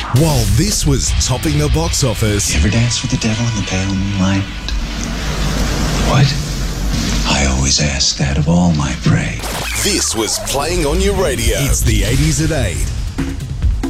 While this was topping the box office... You ever dance with the devil in the pale moonlight? What? I always ask that of all my prey. This was playing on your radio. It's the 80s at 8.